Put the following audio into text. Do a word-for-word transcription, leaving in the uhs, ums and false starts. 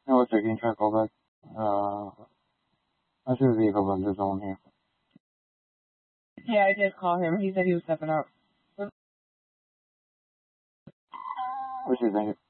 No, it's okay. Can you try to call back? Uh, I see the vehicle buzzers on here. Yeah, I did call him. He said he was stepping out. What you think?